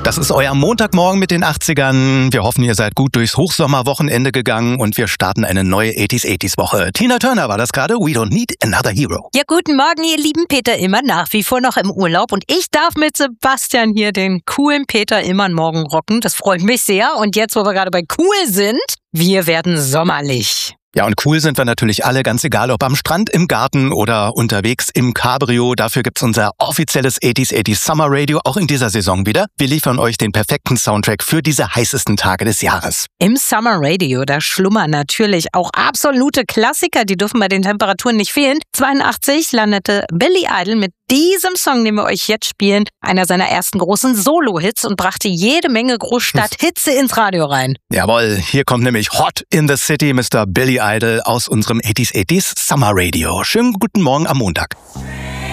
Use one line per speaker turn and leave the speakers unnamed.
Das ist euer Montagmorgen mit den 80ern. Wir hoffen, ihr seid gut durchs Hochsommerwochenende gegangen und wir starten eine neue 80s-Woche. Tina Turner war das gerade. We don't need another hero.
Ja, guten Morgen, ihr lieben Peter Illmann, nach wie vor noch im Urlaub. Und ich darf mit Sebastian hier den coolen Peter Illmann morgen rocken. Das freut mich sehr. Und jetzt, wo wir gerade bei cool sind, wir werden sommerlich.
Ja, und cool sind wir natürlich alle, ganz egal ob am Strand, im Garten oder unterwegs im Cabrio. Dafür gibt's unser offizielles 80s Summer Radio auch in dieser Saison wieder. Wir liefern euch den perfekten Soundtrack für diese heißesten Tage des Jahres.
Im Summer Radio, da schlummern natürlich auch absolute Klassiker, die dürfen bei den Temperaturen nicht fehlen. 82 landete Billy Idol mit diesem Song, den wir euch jetzt spielen, einer seiner ersten großen Solo-Hits und brachte jede Menge Großstadt-Hitze ins Radio rein.
Jawohl, hier kommt nämlich Hot in the City, Mr. Billy Idol aus unserem 80s Summer Radio. Schönen guten Morgen am Montag.